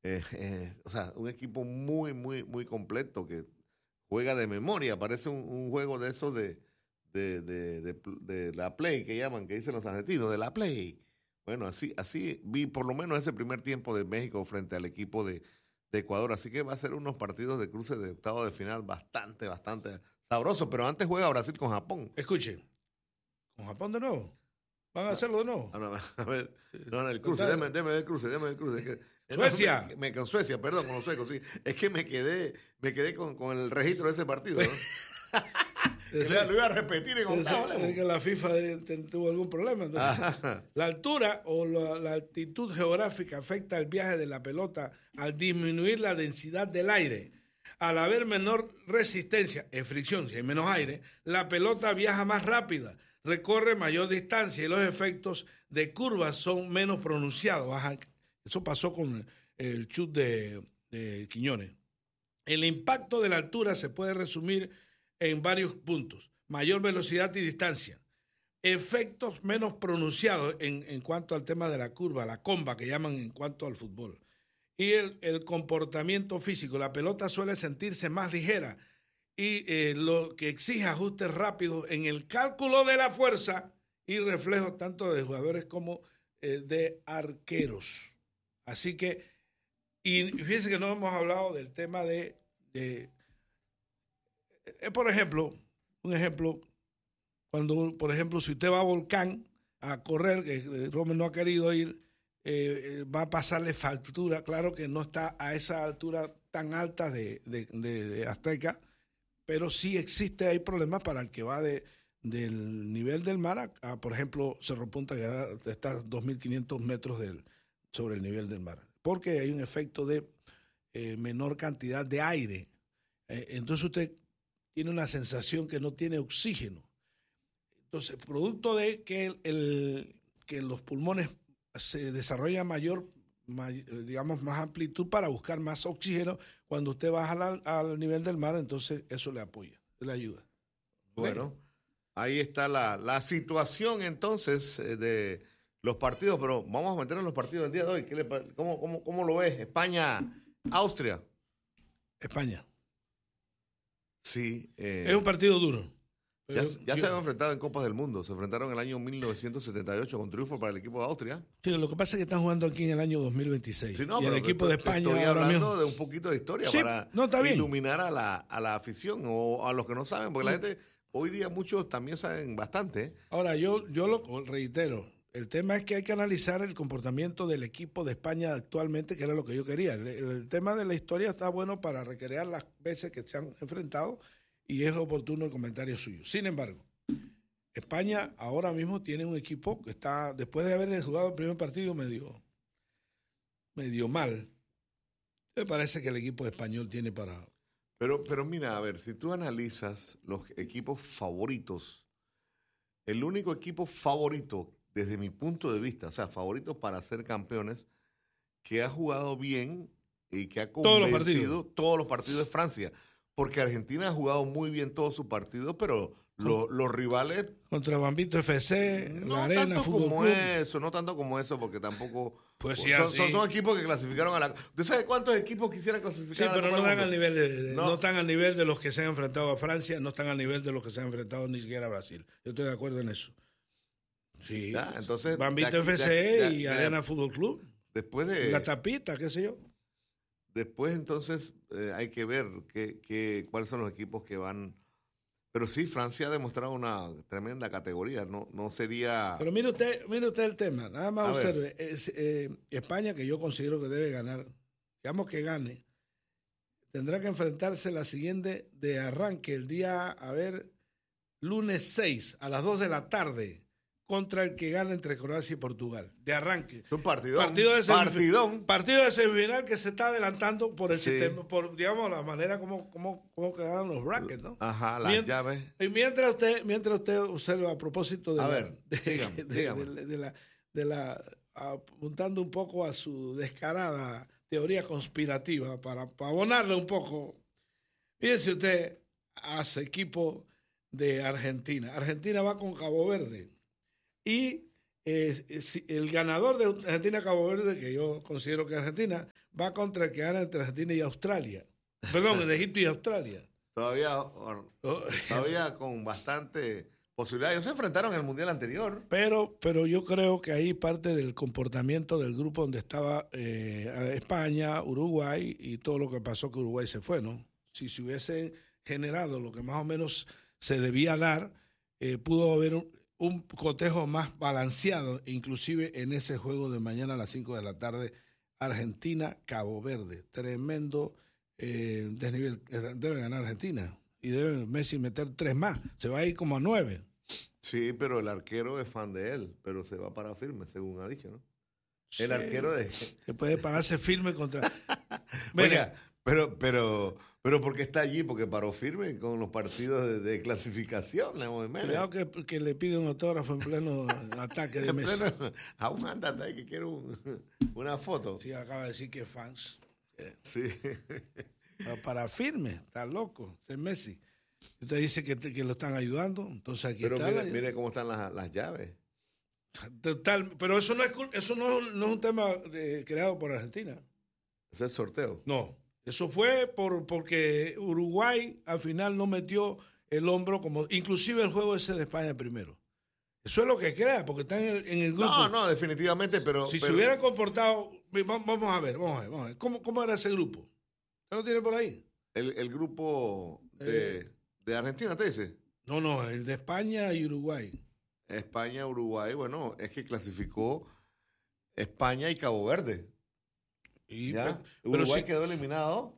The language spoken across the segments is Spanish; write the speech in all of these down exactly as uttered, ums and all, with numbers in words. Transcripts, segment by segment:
Eh, eh, o sea, un equipo muy, muy, muy completo que juega de memoria. Parece un, un juego de esos de, de, de, de, de la Play que llaman, que dicen los argentinos, de la Play. Bueno, así, así vi por lo menos ese primer tiempo de México frente al equipo de, de Ecuador. Así que va a ser unos partidos de cruce de octavo de final bastante, bastante sabrosos. Pero antes juega Brasil con Japón. Escuche, ¿con Japón de nuevo? ¿Van a No, hacerlo de nuevo? no, no, a ver, no, no, el cruce, déjame, déjame ver el cruce, déjame ver el cruce. Es que, Suecia. Me, me, con Suecia, perdón, con los suecos, sí. Es que me quedé, me quedé con, con el registro de ese partido, ¿no? Ese, lo iba a repetir en octavo. Es que la FIFA de, de, tuvo algún problema. La altura o la, la altitud geográfica afecta el viaje de la pelota al disminuir la densidad del aire. Al haber menor resistencia, en fricción, si hay menos aire, la pelota viaja más rápida, recorre mayor distancia y los efectos de curvas son menos pronunciados. Bajan. Eso pasó con el chut de, de Quiñones. El impacto de la altura se puede resumir en varios puntos. Mayor velocidad y distancia. Efectos menos pronunciados en, en cuanto al tema de la curva, la comba que llaman en cuanto al fútbol. Y el, el comportamiento físico. La pelota suele sentirse más ligera y eh, lo que exige ajustes rápidos en el cálculo de la fuerza y reflejos tanto de jugadores como eh, de arqueros. Así que, y fíjense que no hemos hablado del tema de, de eh, por ejemplo, un ejemplo, cuando, por ejemplo, si usted va a Volcán a correr, que Romer no ha querido ir, eh, va a pasarle factura, claro que no está a esa altura tan alta de, de, de, de Azteca, pero sí existe, hay problemas para el que va de del nivel del mar a, a por ejemplo, Cerro Punta, que está a dos mil quinientos metros del, sobre el nivel del mar, porque hay un efecto de eh, menor cantidad de aire. Eh, entonces usted tiene una sensación que no tiene oxígeno. Entonces, producto de que, el, el, que los pulmones se desarrollan mayor, may, digamos, más amplitud para buscar más oxígeno, cuando usted baja al, al nivel del mar, entonces eso le apoya, le ayuda. Bueno, ¿okay? Ahí está la, la situación entonces de los partidos, pero vamos a meter en los partidos del día de hoy. ¿Qué le, cómo, cómo, ¿Cómo lo ves? España, Austria. España. Sí. Eh, es un partido duro. Ya, ya se han enfrentado en Copas del Mundo. Se enfrentaron en el año mil novecientos setenta y ocho con triunfo para el equipo de Austria. Sí, lo que pasa es que están jugando aquí en el año dos mil veintiséis. Sí, no, y el equipo de España. Estoy ahora hablando mismo... de un poquito de historia sí, para no, iluminar a la, a la afición o a los que no saben, porque la gente, hoy día muchos también saben bastante. ¿eh? Ahora, yo, yo lo reitero. El tema es que hay que analizar el comportamiento del equipo de España actualmente, que era lo que yo quería. El, el tema de la historia está bueno para recrear las veces que se han enfrentado y es oportuno el comentario suyo. Sin embargo, España ahora mismo tiene un equipo que está, después de haber jugado el primer partido medio, medio mal, me parece que el equipo español tiene para... Pero, pero mira, a ver, si tú analizas los equipos favoritos, el único equipo favorito desde mi punto de vista, o sea, favoritos para ser campeones, que ha jugado bien y que ha convencido todos los partidos, todos los partidos de Francia. Porque Argentina ha jugado muy bien todos sus partidos, pero los, los rivales... Contra Bambito F C, no La Arena, tanto Fútbol como Club. eso, no tanto como eso, porque tampoco... Pues sí, son, así. son, son equipos que clasificaron a la... ¿Usted sabe cuántos equipos quisieran clasificar sí, a la pero Copa no, del dan al Mundo? nivel de, de, No. no están al nivel de los que se han enfrentado a Francia, no están al nivel de los que se han enfrentado ni siquiera a Brasil. Yo estoy de acuerdo en eso. Sí, Ya, entonces, Bambito ya, F C ya, ya, y ya, Arena Fútbol Club. Después de... La tapita, qué sé yo. Después, entonces, eh, hay que ver que, que, cuáles son los equipos que van... Pero sí, Francia ha demostrado una tremenda categoría. No, no sería... Pero mire usted, mire usted el tema. Nada más A observe. Es, eh, España, que yo considero que debe ganar, digamos que gane, tendrá que enfrentarse la siguiente de arranque el día, a ver, lunes seis a las dos de la tarde contra el que gana entre Croacia y Portugal. De arranque. Un partidón. Partido de partidón. Partido de semifinal que se está adelantando por el Sí. sistema, por, digamos, la manera como, como, como quedaron los brackets, ¿no? Ajá, las Mient- llaves. Y mientras usted, mientras usted observa a propósito de A la, ver, de, dígame, de- dígame. de- de la, de la apuntando un poco a su descarada teoría conspirativa para, para abonarle un poco. Fíjese usted a su equipo de Argentina. Argentina va con Cabo Verde y eh, si el ganador de Argentina-Cabo Verde, que yo considero que es Argentina, va contra el que gana entre Argentina y Australia. Perdón, en Egipto y Australia. Todavía, todavía con bastante posibilidad. Ellos se enfrentaron en el Mundial anterior. Pero, pero yo creo que ahí parte del comportamiento del grupo donde estaba eh, España, Uruguay y todo lo que pasó que Uruguay se fue, ¿no? Si se hubiese generado lo que más o menos se debía dar, eh, pudo haber un, un cotejo más balanceado, inclusive en ese juego de mañana a las cinco de la tarde, Argentina-Cabo Verde. Tremendo eh, desnivel. Debe ganar Argentina. Y debe Messi meter tres más. Se va a ir como a nueve. Sí, pero el arquero es fan de él, pero se va para firme, según ha dicho, ¿no? Sí, el arquero de... Se puede pararse firme contra... Oiga, pero, pero, pero ¿por qué está allí? Porque paró firme con los partidos de, de clasificación. Cuidado que, que le pide un autógrafo en pleno ataque de Messi. Pleno, aún ándate ahí que quiero un, una foto. Sí, acaba de decir que es fans. Sí. Para firme, está loco, es Messi. Usted dice que, que lo están ayudando, entonces aquí pero está. Pero mire, mire cómo están las, las llaves. Total, pero eso no es eso no es, no es un tema de, creado por Argentina. ¿Ese es el sorteo? No, eso fue por porque Uruguay al final no metió el hombro, como inclusive el juego ese de España primero. Eso es lo que crea, porque están en el, en el grupo. No, no, definitivamente, pero... Si pero... se hubieran comportado... Vamos a ver, vamos a ver, vamos a ver. ¿Cómo, cómo era ese grupo? ¿Usted lo tiene por ahí? El, el grupo de, eh, de Argentina, ¿te dice? No, no, el de España y Uruguay. España, Uruguay, bueno, es que clasificó España y Cabo Verde. Y, ¿Ya? Pero Uruguay si, quedó eliminado.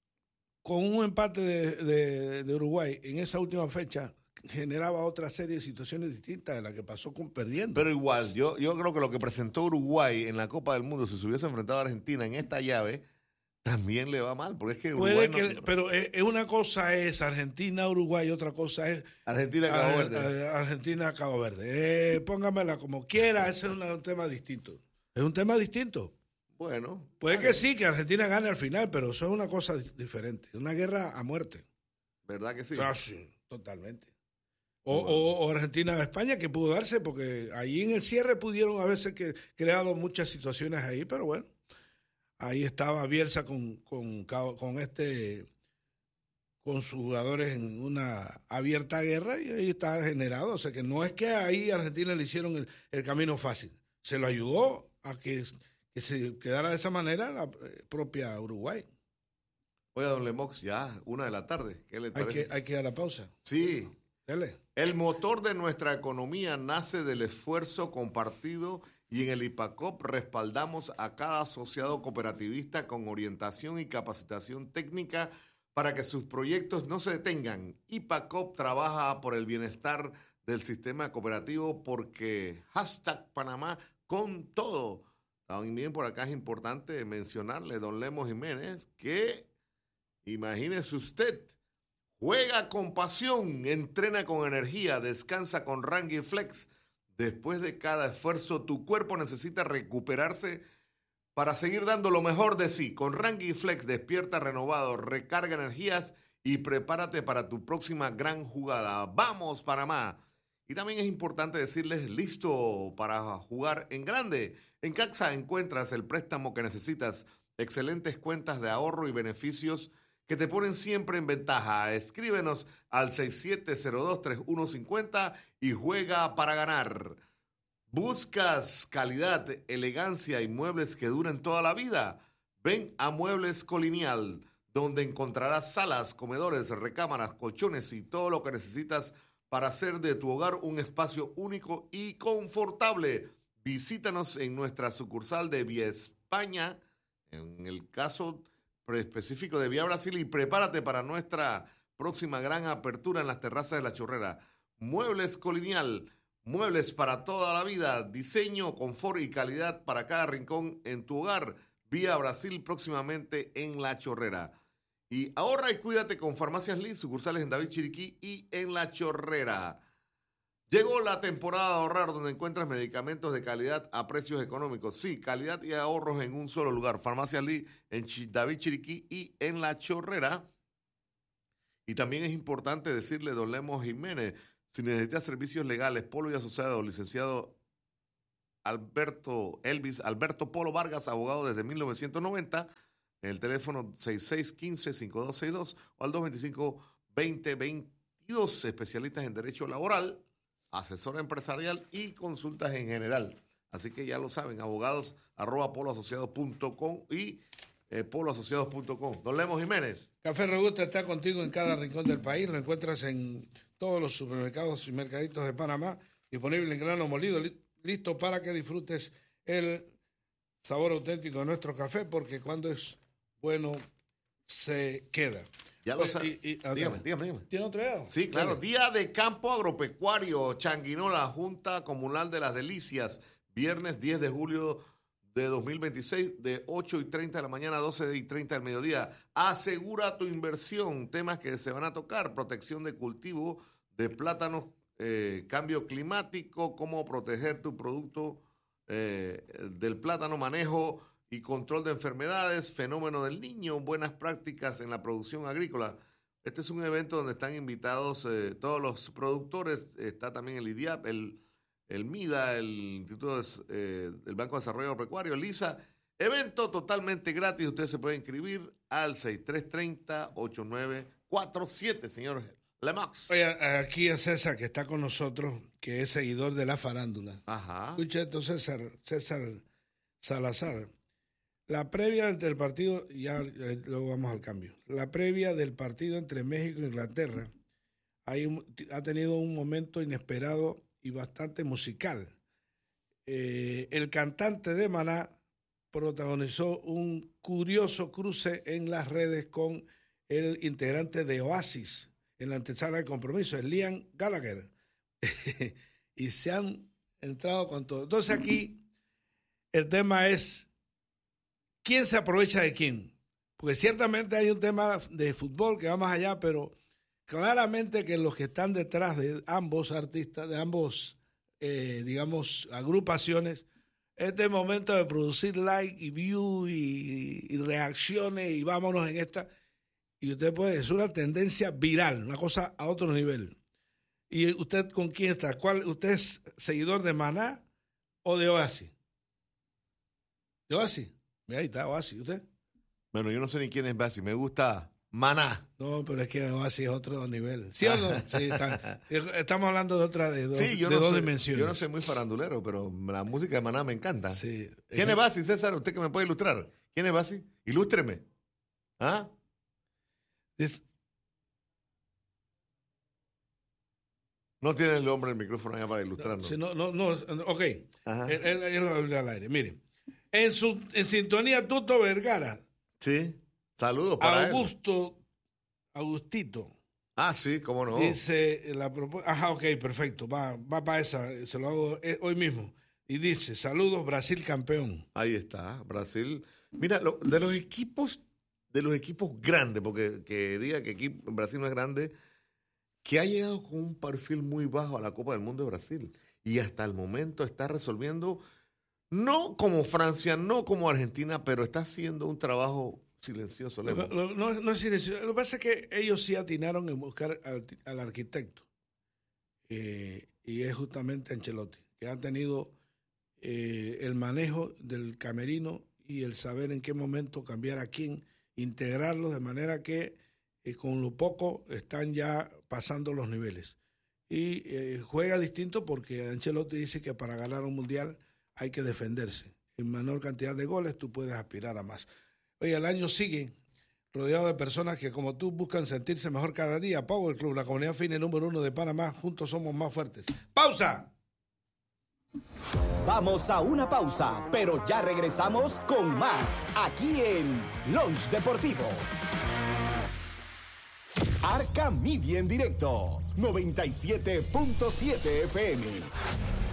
Con un empate de, de, de Uruguay en esa última fecha, generaba otra serie de situaciones distintas de la que pasó con perdiendo. Pero igual, yo, yo creo que lo que presentó Uruguay en la Copa del Mundo, si se hubiese enfrentado a Argentina en esta llave, también le va mal, porque es que Uruguay Puede que, no... pero es, una cosa es Argentina, Uruguay, otra cosa es Argentina, Cabo Verde. Argentina, Cabo Verde. Eh, póngamela como quiera, ese es un, un tema distinto. Es un tema distinto. Bueno. Puede que sí, que Argentina gane al final, pero eso es una cosa diferente. Una guerra a muerte. ¿Verdad que sí? Ah, sí, totalmente. O, bueno. o, o Argentina-España, que pudo darse, porque ahí en el cierre pudieron haberse que, creado muchas situaciones ahí, pero bueno. Ahí estaba Bielsa con, con, con este con sus jugadores en una abierta guerra y ahí está generado. O sea que no es que ahí a Argentina le hicieron el, el camino fácil. Se lo ayudó a que, que se quedara de esa manera la propia Uruguay. Oiga, don Lemox, ya una de la tarde. ¿Qué le parece? Hay que, hay que dar la pausa. Sí. Dale. El motor de nuestra economía nace del esfuerzo compartido y en el IPACOP respaldamos a cada asociado cooperativista con orientación y capacitación técnica para que sus proyectos no se detengan. IPACOP trabaja por el bienestar del sistema cooperativo porque hashtag Panamá con todo. También por acá es importante mencionarle, don Lemos Jiménez, que imagínese usted, juega con pasión, entrena con energía, descansa con Rangui Flex. Después de cada esfuerzo, tu cuerpo necesita recuperarse para seguir dando lo mejor de sí. Con Rangui Flex despierta renovado, recarga energías y prepárate para tu próxima gran jugada. ¡Vamos, Panamá! Y también es importante decirles, listo para jugar en grande. En Caxa encuentras el préstamo que necesitas, excelentes cuentas de ahorro y beneficios que te ponen siempre en ventaja. Escríbenos al seis siete cero dos, tres uno cinco cero y juega para ganar. ¿Buscas calidad, elegancia y muebles que duren toda la vida? Ven a Muebles Colonial, donde encontrarás salas, comedores, recámaras, colchones y todo lo que necesitas para hacer de tu hogar un espacio único y confortable. Visítanos en nuestra sucursal de Vía España, en el caso específico de Vía Brasil, y prepárate para nuestra próxima gran apertura en las terrazas de La Chorrera. Muebles Colonial, muebles para toda la vida, diseño, confort y calidad para cada rincón en tu hogar. Vía Brasil próximamente en La Chorrera. Y ahorra y cuídate con Farmacias Lee, sucursales en David Chiriquí y en La Chorrera. Llegó la temporada de ahorrar, donde encuentras medicamentos de calidad a precios económicos. Sí, calidad y ahorros en un solo lugar. Farmacia Lee en Ch- David Chiriquí y en La Chorrera. Y también es importante decirle, don Lemos Jiménez, si necesitas servicios legales, Polo y Asociados, licenciado Alberto Elvis Alberto Polo Vargas, abogado desde mil novecientos noventa, en el teléfono seis seis uno cinco, cinco dos seis dos o al dos veinticinco, veinte veintidós, especialistas en derecho laboral, asesor empresarial y consultas en general. Así que ya lo saben, abogados arroba poloasociados punto com y eh, poloasociados punto com. Don Lemos Jiménez. Café Robusta está contigo en cada rincón del país. Lo encuentras en todos los supermercados y mercaditos de Panamá, disponible en grano molido, li- listo para que disfrutes el sabor auténtico de nuestro café, porque cuando es bueno, se queda. Ya lo sabes. Dígame, dígame, dígame. ¿Tiene otro día? Sí, claro. Día de Campo Agropecuario, Changuinola, Junta Comunal de las Delicias, viernes diez de julio de dos mil veintiséis, de ocho y treinta de la mañana a doce y treinta del mediodía. Asegura tu inversión, temas que se van a tocar: protección de cultivo de plátanos, eh, cambio climático, cómo proteger tu producto eh, del plátano, manejo y control de enfermedades, fenómeno del niño, buenas prácticas en la producción agrícola. Este es un evento donde están invitados eh, todos los productores. Está también el I D I A P, el, el MIDA, el Instituto de, eh, del Banco de Desarrollo Agropecuario, el LISA. Evento totalmente gratis. Usted se puede inscribir al seis tres tres cero, ocho nueve cuatro siete, señor Lemax. Oye, aquí es César, que está con nosotros, que es seguidor de la farándula. Ajá. Escucha esto, César, César Salazar. La previa entre el partido, ya eh, luego vamos al cambio. La previa del partido entre México e Inglaterra hay un, ha tenido un momento inesperado y bastante musical. Eh, el cantante de Maná protagonizó un curioso cruce en las redes con el integrante de Oasis en la antesala del compromiso, el Liam Gallagher. Y se han entrado con todo. Entonces aquí el tema es: ¿quién se aprovecha de quién? Porque ciertamente hay un tema de fútbol que va más allá, pero claramente que los que están detrás de ambos artistas, de ambos, eh, digamos, agrupaciones, es el momento de producir like y view y, y reacciones y vámonos en esta. Y usted puede, es una tendencia viral, una cosa a otro nivel. ¿Y usted con quién está? ¿Cuál, ¿Usted es seguidor de Maná o de Oasis? ¿De Oasis? Mira, ahí está Oasis, ¿usted? Bueno, yo no sé ni quién es Oasis, me gusta Maná. No, pero es que Oasis es otro nivel. ¿Sí o no? Sí, está, estamos hablando de otra, de dos, sí, yo de no dos sé, dimensiones. Yo no soy muy farandulero, pero la música de Maná me encanta. Sí. ¿Quién es Oasis, César? ¿Usted que me puede ilustrar? ¿Quién es Oasis? Ilústreme. ¿Ah? Es, no tiene el hombre el micrófono allá para ilustrarnos. Sí, no, no, no, ok. Ajá. Él, él, él lo habla al aire. Mire, en su en sintonía Tuto Vergara. Sí. Saludos para Augusto, él. Augustito. Ah, sí, cómo no. Dice la propuesta. Ajá, ok, perfecto. Va, va para esa. Se lo hago hoy mismo. Y dice: saludos, Brasil campeón. Ahí está, Brasil. Mira, lo, de los equipos, de los equipos grandes, porque que diga que equipo, Brasil no es grande, que ha llegado con un perfil muy bajo a la Copa del Mundo de Brasil. Y hasta el momento está resolviendo, no como Francia, no como Argentina, pero está haciendo un trabajo silencioso. No, no, no es silencioso. Lo que pasa es que ellos sí atinaron en buscar al, al arquitecto. Eh, y es justamente Ancelotti, que ha tenido eh, el manejo del camerino y el saber en qué momento cambiar a quién, integrarlos de manera que eh, con lo poco están ya pasando los niveles. Y eh, juega distinto porque Ancelotti dice que para ganar un mundial hay que defenderse. En menor cantidad de goles tú puedes aspirar a más. Oye, el año sigue rodeado de personas que como tú buscan sentirse mejor cada día. Power Club, la comunidad fina número uno de Panamá. Juntos somos más fuertes. ¡Pausa! Vamos a una pausa, pero ya regresamos con más aquí en Lunch Deportivo. Arca Media en directo, noventa y siete punto siete F M.